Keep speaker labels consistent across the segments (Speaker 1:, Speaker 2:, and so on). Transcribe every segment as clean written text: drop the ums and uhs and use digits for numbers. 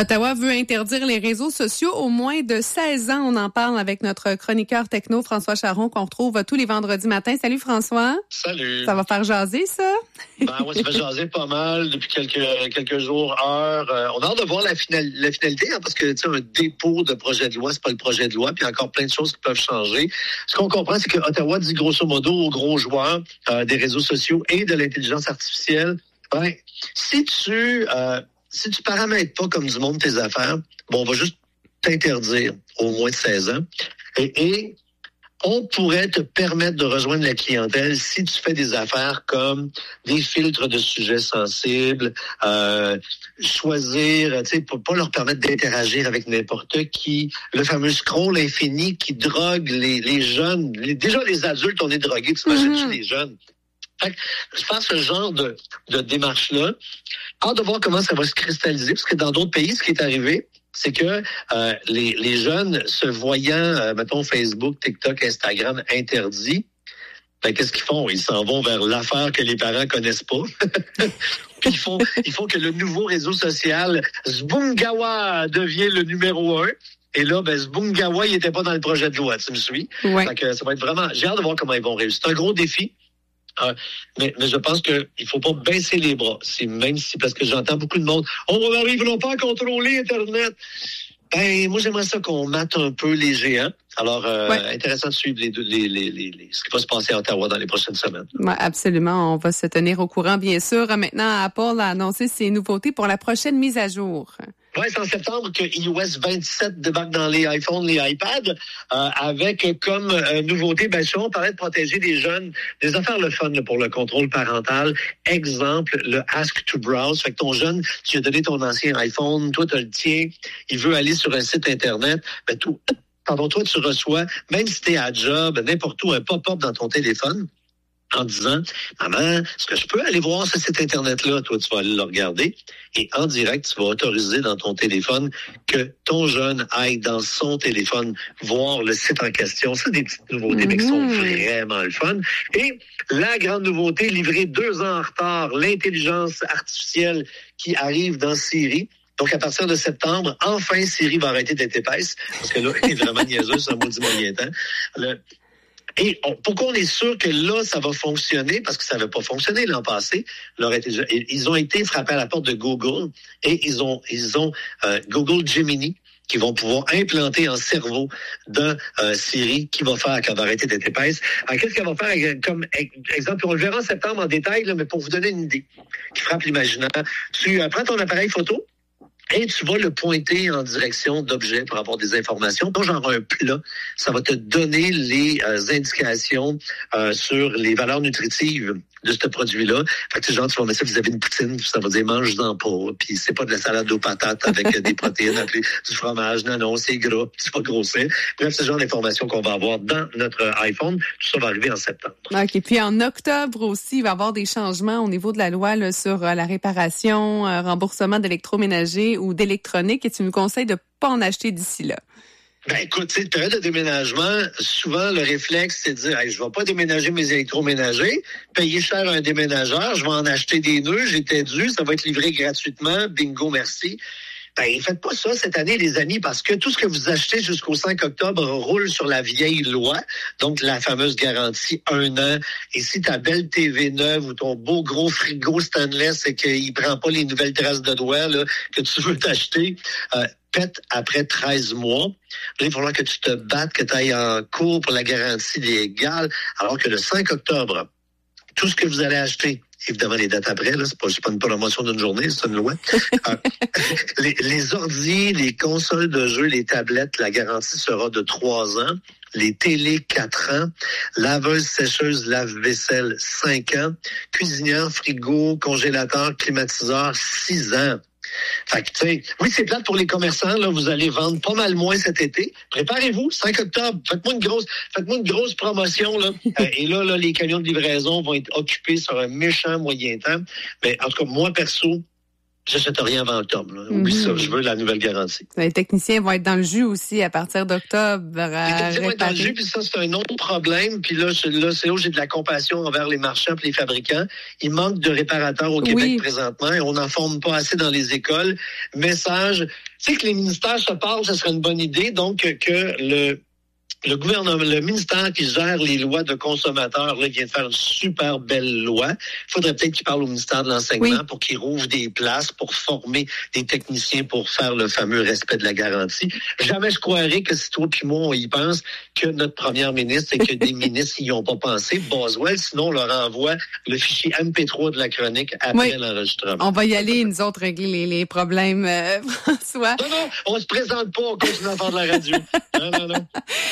Speaker 1: Ottawa veut interdire les réseaux sociaux aux moins de 16 ans. On en parle avec notre chroniqueur techno, François Charon, qu'on retrouve tous les vendredis matins. Salut François.
Speaker 2: Salut.
Speaker 1: Ça va faire jaser, ça?
Speaker 2: Oui, ça fait jaser pas mal depuis quelques jours, heures. On a hâte de voir la finalité, parce que un dépôt de projet de loi, c'est pas le projet de loi, puis il y a encore plein de choses qui peuvent changer. Ce qu'on comprend, c'est que Ottawa dit grosso modo aux gros joueurs des réseaux sociaux et de l'intelligence artificielle, si tu paramètres pas comme du monde tes affaires, on va juste t'interdire au moins de 16 ans. Et on pourrait te permettre de rejoindre la clientèle si tu fais des affaires comme des filtres de sujets sensibles, choisir, pour pas leur permettre d'interagir avec n'importe qui, le fameux scroll infini qui drogue les jeunes. Déjà, les adultes, on est drogués, tu imagines les jeunes. Je pense ce genre de démarche-là. Hâte de voir comment ça va se cristalliser, parce que dans d'autres pays, ce qui est arrivé, c'est que les jeunes se voyant, mettons, Facebook, TikTok, Instagram interdits, qu'est-ce qu'ils font? Ils s'en vont vers l'affaire que les parents connaissent pas. Puis ils font que le nouveau réseau social, Zbungawa, devient le numéro 1. Et là, Zbungawa, il était pas dans le projet de loi, tu me suis?
Speaker 1: Ouais.
Speaker 2: Fait que ça va être vraiment... J'ai hâte de voir comment ils vont réussir. C'est un gros défi. Mais je pense que il faut pas baisser les bras. Même si, parce que j'entends beaucoup de monde, on n'arrivera pas à contrôler Internet. Moi, j'aimerais ça qu'on mate un peu les géants. Alors, intéressant de suivre ce qui va se passer à Ottawa dans les prochaines semaines.
Speaker 1: Ouais, absolument. On va se tenir au courant, bien sûr. Maintenant, Apple a annoncé ses nouveautés pour la prochaine mise à jour.
Speaker 2: Oui, c'est en septembre que iOS 27 débarque dans les iPhones, les iPads, avec comme nouveauté, on parlait de protéger les jeunes, des affaires le fun pour le contrôle parental. Exemple, le Ask to Browse. Fait que ton jeune, tu lui as donné ton ancien iPhone, toi, tu as le tien, il veut aller sur un site Internet, toi, tu reçois, même si tu es à job, n'importe où, un pop-up dans ton téléphone, en disant, maman, est-ce que je peux aller voir ce site Internet-là? Toi, tu vas aller le regarder. Et en direct, tu vas autoriser dans ton téléphone que ton jeune aille dans son téléphone voir le site en question. C'est des petites nouveautés, mais qui sont vraiment le fun. Et la grande nouveauté, livrée 2 ans en retard, l'intelligence artificielle qui arrive dans Siri. Donc, à partir de septembre, enfin, Siri va arrêter d'être épaisse, parce que là, elle est vraiment niaiseuse, c'est un maudit moyen temps. Et pourquoi on est sûr que là, ça va fonctionner? Parce que ça n'avait pas fonctionné l'an passé. Ils ont été frappés à la porte de Google et ils ont Google Gemini qui vont pouvoir implanter en cerveau d'un Siri qui va faire qu'elle va arrêter d'être épaisse. Alors, qu'est-ce qu'elle va faire comme exemple? On le verra en septembre en détail, mais pour vous donner une idée qui frappe l'imaginaire. Tu prends ton appareil photo, et tu vas le pointer en direction d'objets pour avoir des informations. Donc, genre un plat, ça va te donner les indications sur les valeurs nutritives de ce produit-là. Fait que tu vas mettre ça, vous avez une poutine, ça va dire mange-en pas, puis c'est pas de la salade aux patates avec des protéines, appelées du fromage, non, c'est gras, c'est pas grossé. Bref, c'est le genre d'informations qu'on va avoir dans notre iPhone. Tout ça va arriver en septembre.
Speaker 1: OK. Puis en octobre aussi, il va y avoir des changements au niveau de la loi là, sur la réparation, remboursement d'électroménager ou d'électronique, et tu nous conseilles de pas en acheter d'ici là.
Speaker 2: Écoute, période de déménagement, souvent, le réflexe, c'est de dire, je vais pas déménager mes électroménagers, payer cher à un déménageur, je vais en acheter des nœuds, j'étais dû, ça va être livré gratuitement, bingo, merci. Faites pas ça cette année, les amis, parce que tout ce que vous achetez jusqu'au 5 octobre roule sur la vieille loi, donc la fameuse garantie 1 an. Et si ta belle TV neuve ou ton beau gros frigo stainless et qu'il prend pas les nouvelles traces de doigts là, que tu veux t'acheter, pète après 13 mois. Là, il va falloir que tu te battes, que tu ailles en cours pour la garantie légale, alors que le 5 octobre, tout ce que vous allez acheter, évidemment, les dates après, là, c'est pas une promotion d'une journée, c'est une loi. Les ordi, les consoles de jeux, les tablettes, la garantie sera de 3 ans. Les télés, 4 ans. Laveuse, sécheuse, lave-vaisselle, 5 ans. Cuisinière, frigo, congélateur, climatiseur, 6 ans. Fait que, tu sais, oui, c'est plate pour les commerçants, là, vous allez vendre pas mal moins cet été. Préparez-vous, 5 octobre, faites-moi une grosse promotion, là. Et là, les camions de livraison vont être occupés sur un méchant moyen temps. Mais, en tout cas, moi, perso, j'achète rien avant octobre. Là. Oublie ça, je veux la nouvelle garantie.
Speaker 1: Les techniciens vont être dans le jus aussi à partir d'octobre.
Speaker 2: Les techniciens vont être dans le jus, puis ça, c'est un autre problème. Puis là, c'est là où j'ai de la compassion envers les marchands et les fabricants. Il manque de réparateurs au Québec présentement et on n'en forme pas assez dans les écoles. Message, tu sais que les ministères se parlent, ce serait une bonne idée. Donc, que le gouvernement, le ministère qui gère les lois de consommateurs, là, vient de faire une super belle loi. Il faudrait peut-être qu'il parle au ministère de l'Enseignement pour qu'il rouvre des places pour former des techniciens pour faire le fameux respect de la garantie. Jamais je croirais que si toi puis moi, on y pense, que notre première ministre et que des ministres n'y ont pas pensé. Boswell, sinon on leur envoie le fichier MP3 de la chronique après l'enregistrement.
Speaker 1: On va y aller, nous autres, régler les problèmes, François.
Speaker 2: Non, on se présente pas, on continue à faire de la radio. Non.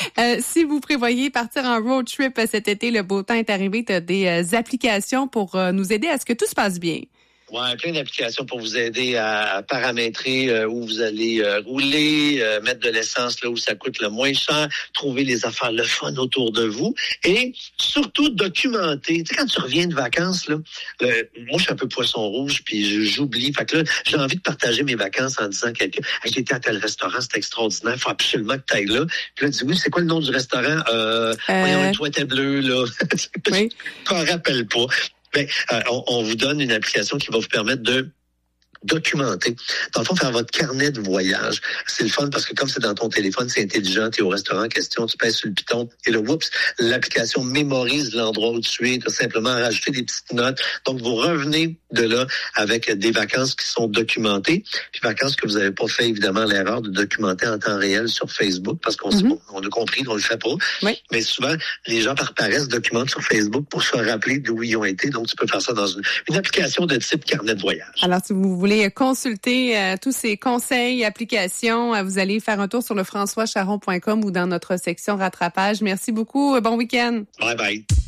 Speaker 1: Si vous prévoyez partir en road trip cet été, le beau temps est arrivé, tu as des applications pour nous aider à ce que tout se passe bien.
Speaker 2: Ouais, plein d'applications pour vous aider à paramétrer où vous allez rouler, mettre de l'essence là où ça coûte le moins cher, trouver les affaires le fun autour de vous et surtout documenter. Tu sais, quand tu reviens de vacances, là, moi je suis un peu poisson rouge puis j'oublie. Fait que là, j'ai envie de partager mes vacances en disant à quelqu'un, hey, j'étais à tel restaurant, c'était extraordinaire, faut absolument que tu ailles là. Puis là, dis oui, c'est quoi le nom du restaurant? Voyons, le toit était bleu, là.
Speaker 1: Oui.
Speaker 2: Je me rappelle pas. Ben, on vous donne une application qui va vous permettre de documenter. Dans le fond, faire votre carnet de voyage. C'est le fun parce que comme c'est dans ton téléphone, c'est intelligent. Tu es au restaurant en question, tu pèses sur le piton et là, oups, l'application mémorise l'endroit où tu es. Tu as simplement rajouté des petites notes. Donc, vous revenez de là avec des vacances qui sont documentées. Puis vacances que vous n'avez pas fait, évidemment, l'erreur de documenter en temps réel sur Facebook parce qu'on on a compris qu'on le fait pas.
Speaker 1: Oui.
Speaker 2: Mais souvent, les gens par paresse documentent sur Facebook pour se rappeler d'où ils ont été. Donc, tu peux faire ça dans une application de type carnet de voyage.
Speaker 1: Alors, si vous voulez consulter tous ces conseils, applications, vous allez faire un tour sur le françoischaron.com ou dans notre section rattrapage. Merci beaucoup. Bon week-end.
Speaker 2: Bye bye.